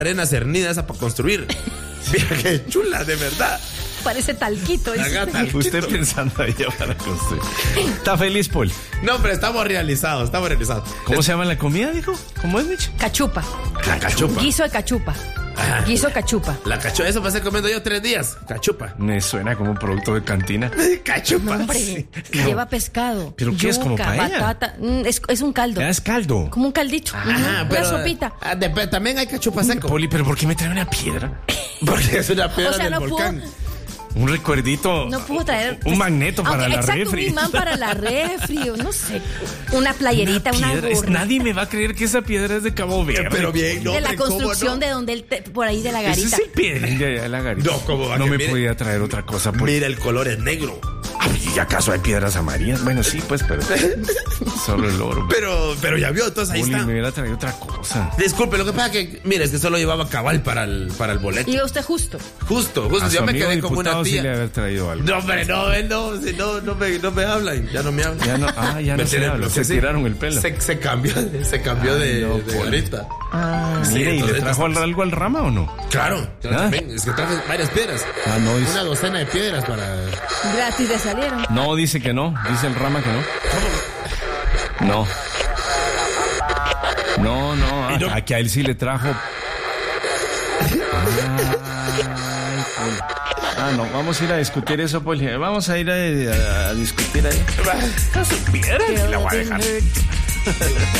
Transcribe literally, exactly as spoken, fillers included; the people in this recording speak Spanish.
arena cernida esa para construir. Mira qué chula, de verdad. Parece talquito. Haga talquito. Usted pensando ahí para construir. ¿Está feliz, Paul? No, pero estamos realizados, estamos realizados. ¿Cómo es... se llama la comida, dijo? ¿Cómo es, Mitch? Cachupa. La cachupa. Guiso de cachupa. Ajá. Guiso cachupa. La cachupa, eso pasé comiendo yo tres días. Cachupa. Me suena como un producto de cantina. Cachupa. No, hombre, Sí. lleva pescado. ¿Pero qué yuca, es, como paella? Batata. Mm, Es, es un caldo. Ya es caldo. Como un caldito. Ajá, Ujú, pero, una sopita. ah, de- también hay cachupa seco. Poli, ¿pero por qué me trae una piedra? Porque es una piedra O sea, del no pudo- volcán. Un recuerdito. No pudo traer. Un magneto para Aunque, la exacto, refri. un imán para la refri. O no sé. Una playerita, una, Piedra, es- gorra. nadie me va a creer que esa piedra es de Cabo Verde. Pero bien, no, de la hombre, ¿cómo construcción no? de donde él. te- por ahí de la Ese garita. es el piedrín de allá de la garita. No, ¿cómo va No que me mire? podía traer otra cosa. Pues. Mira, el color es negro. Ay, ¿y acaso hay piedras amarillas? Bueno, sí, pues, pero solo el oro. Pero, pero ya vio, entonces ahí Poli, está. me hubiera traído otra cosa. Disculpe, lo que pasa es que, mire, es que solo llevaba cabal para el, para el boleto. Y usted justo. Justo, justo. A Yo su me amigo quedé como una diputado sí tía. le haber traído algo. No, hombre, no, él no, si no, no me, no me hablan, ya no me hablan. Ya no, ah, ya no Me se tiene- habla, sí, se sí. tiraron el pelo. Se, se cambió, se cambió Ay, de, no, de pues. garita. Ah. Sí, Mire, ¿y le entonces, trajo entonces- algo al rama o no? Claro, yo ¿Ah? también, es que traje varias piedras. Ah, no, dice- Una docena de piedras para... Gratis le salieron. No, dice que no. Dice el rama que no. No. No, no. ah, Y no- Aquí a él sí le trajo. Ay, Poli. Ah, no, vamos a ir a discutir eso, Poli. Vamos a ir a, a- a discutir ahí. Piedras, la voy a dejar.